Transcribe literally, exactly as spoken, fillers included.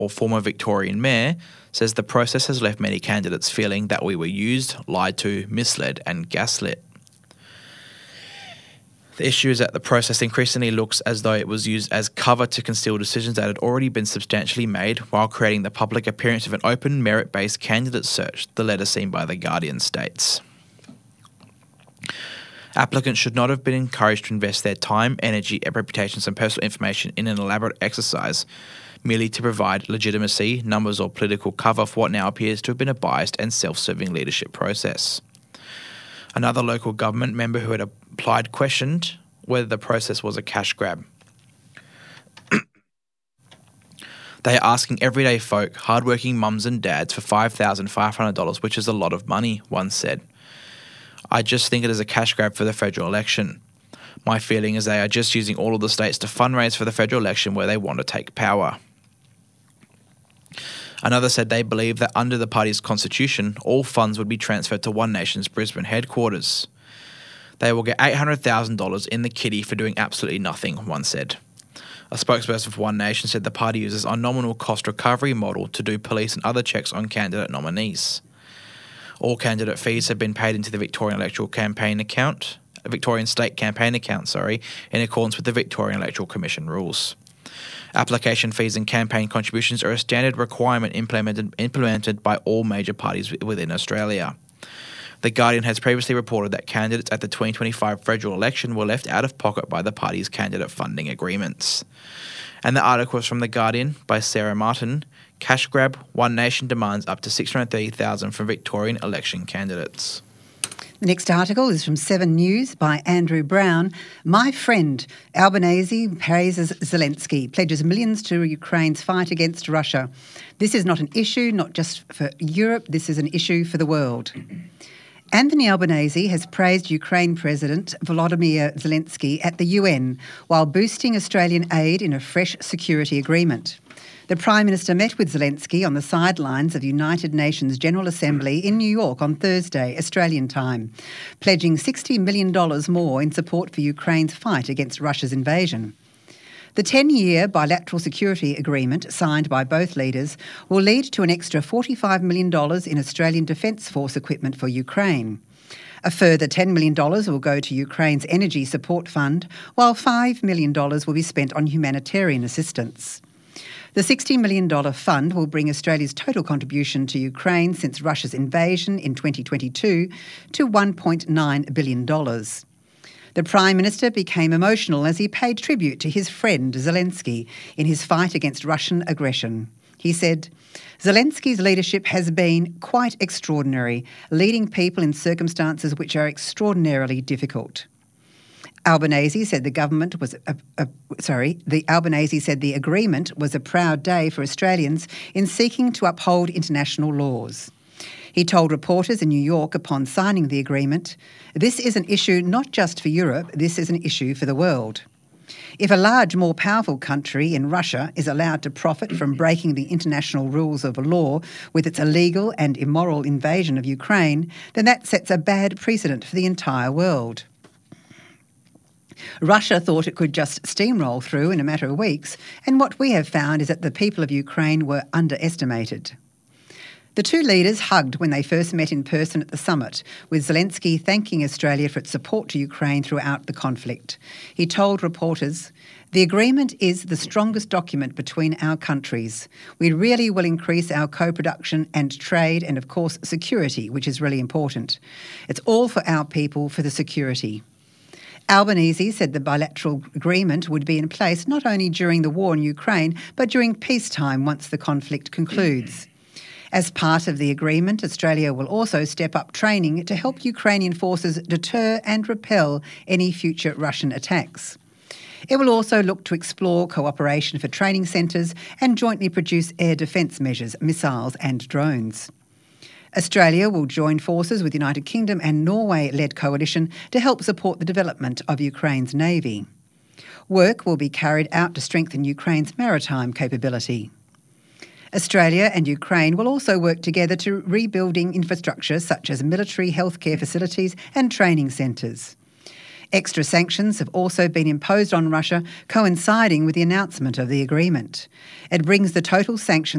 or former Victorian mayor, says the process has left many candidates feeling that we were used, lied to, misled and gaslit. The issue is that the process increasingly looks as though it was used as cover to conceal decisions that had already been substantially made while creating the public appearance of an open, merit-based candidate search, the letter seen by The Guardian states. Applicants should not have been encouraged to invest their time, energy, reputations and personal information in an elaborate exercise merely to provide legitimacy, numbers or political cover for what now appears to have been a biased and self-serving leadership process. Another local government member who had applied questioned whether the process was a cash grab. They are asking everyday folk, hardworking mums and dads, for five thousand five hundred dollars, which is a lot of money, one said. I just think it is a cash grab for the federal election. My feeling is they are just using all of the states to fundraise for the federal election where they want to take power. Another said they believe that under the party's constitution, all funds would be transferred to One Nation's Brisbane headquarters. They will get eight hundred thousand dollars in the kitty for doing absolutely nothing, one said. A spokesperson for One Nation said the party uses a nominal cost recovery model to do police and other checks on candidate nominees. All candidate fees have been paid into the Victorian Electoral Campaign account, Victorian State Campaign account, sorry, in accordance with the Victorian Electoral Commission rules. Application fees and campaign contributions are a standard requirement implemented, implemented by all major parties within Australia. The Guardian has previously reported that candidates at the twenty twenty-five federal election were left out of pocket by the party's candidate funding agreements. And the article was from The Guardian by Sarah Martin. Cash grab, One Nation demands up to six hundred thirty thousand dollars from Victorian election candidates. The next article is from Seven News by Andrew Brown. My friend, Albanese praises Zelensky, pledges millions to Ukraine's fight against Russia. This is not an issue, not just for Europe, this is an issue for the world. Anthony Albanese has praised Ukraine President Volodymyr Zelensky at the U N while boosting Australian aid in a fresh security agreement. The Prime Minister met with Zelensky on the sidelines of the United Nations General Assembly in New York on Thursday, Australian time, pledging sixty million dollars more in support for Ukraine's fight against Russia's invasion. The ten-year bilateral security agreement signed by both leaders will lead to an extra forty-five million dollars in Australian Defence Force equipment for Ukraine. A further ten million dollars will go to Ukraine's Energy Support Fund, while five million dollars will be spent on humanitarian assistance. The sixty million dollars fund will bring Australia's total contribution to Ukraine since Russia's invasion in twenty twenty-two to one point nine billion dollars. The Prime Minister became emotional as he paid tribute to his friend Zelensky in his fight against Russian aggression. He said, Zelensky's leadership has been quite extraordinary, leading people in circumstances which are extraordinarily difficult. Albanese said the government was a, a, sorry, the Albanese said the agreement was a proud day for Australians in seeking to uphold international laws. He told reporters in New York upon signing the agreement, this is an issue not just for Europe, this is an issue for the world. If a large, more powerful country in Russia is allowed to profit from breaking the international rules of law with its illegal and immoral invasion of Ukraine, then that sets a bad precedent for the entire world. Russia thought it could just steamroll through in a matter of weeks, and what we have found is that the people of Ukraine were underestimated. The two leaders hugged when they first met in person at the summit, with Zelensky thanking Australia for its support to Ukraine throughout the conflict. He told reporters, the agreement is the strongest document between our countries. We really will increase our co-production and trade and, of course, security, which is really important. It's all for our people, for the security. Albanese said the bilateral agreement would be in place not only during the war in Ukraine, but during peacetime once the conflict concludes. As part of the agreement, Australia will also step up training to help Ukrainian forces deter and repel any future Russian attacks. It will also look to explore cooperation for training centres and jointly produce air defence measures, missiles and drones. Australia will join forces with the United Kingdom and Norway-led coalition to help support the development of Ukraine's navy. Work will be carried out to strengthen Ukraine's maritime capability. Australia and Ukraine will also work together to rebuilding infrastructure such as military healthcare facilities and training centres. Extra sanctions have also been imposed on Russia, coinciding with the announcement of the agreement. It brings the total sanctions